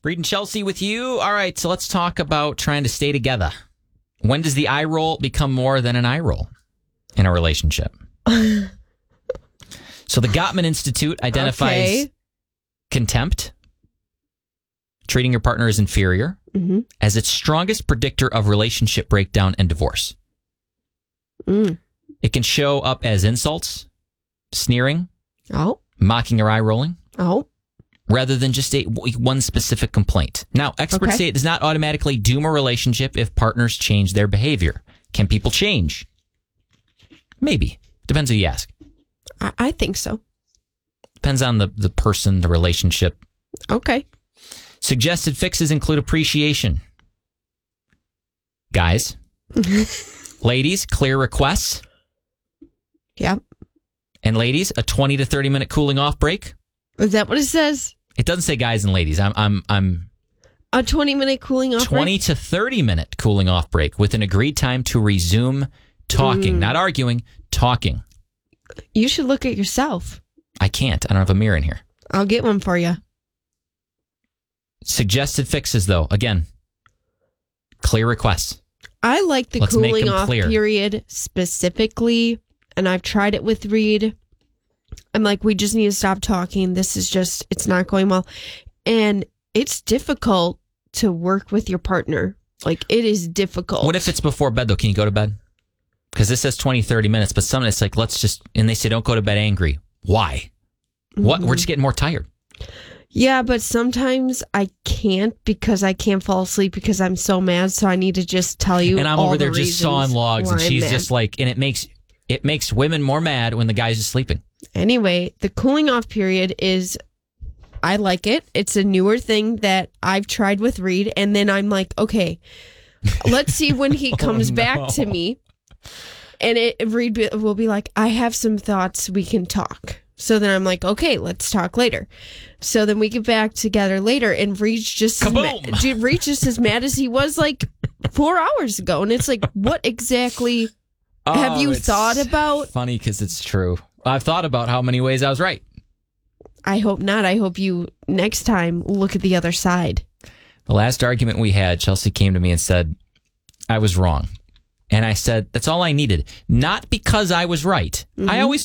Reed and Chelsea with you. All right, so let's talk about trying to stay together. When does the eye roll become more than an eye roll in a relationship? So the Gottman Institute identifies contempt, treating your partner as inferior, as its strongest predictor of relationship breakdown and divorce. It can show up as insults, sneering, mocking or eye rolling, rather than just one specific complaint. Now, experts say it does not automatically doom a relationship if partners change their behavior. Can people change? Maybe. Depends who you ask. I think so. Depends on the person, the relationship. Okay. Suggested fixes include appreciation. Guys. Ladies, clear requests. Yep. And ladies, a 20 to 30 minute cooling off break. Is that what it says? It doesn't say guys and ladies. I'm a 20-minute cooling off 20 to 30 minute cooling off break with an agreed time to resume talking, not arguing, talking. You should look at yourself. I can't. I don't have a mirror in here. I'll get one for you. Suggested fixes, though. Again, clear requests. I like the cooling off period specifically, and I've tried it with Reed. I'm like, we just need to stop talking. This is just, it's not going well. And it's difficult to work with your partner. Like, it is difficult. What if it's before bed, though? Can you go to bed? Because this says 20, 30 minutes, but some it's like, let's just, and they say, don't go to bed angry. Why? What? We're just getting more tired. Yeah, but sometimes I can't because I can't fall asleep because I'm so mad. So I need to just tell you. And I'm over there just sawing logs, and she's just like, and it makes women more mad when the guy's just sleeping. Anyway, the cooling off period is, I like it. It's a newer thing that I've tried with Reed, and then I'm like, okay, let's see when he comes back to me, and Reed will be like, I have some thoughts, we can talk. So then I'm like, okay, let's talk later. So then we get back together later, and Reed's just Reed's just as mad as he was like 4 hours ago. And it's like, what exactly have you thought about? Funny because it's true. I've thought about how many ways I was right. I hope not. I hope you next time look at the other side. The last argument we had, Chelsea came to me and said, I was wrong. And I said, that's all I needed. Not because I was right. I always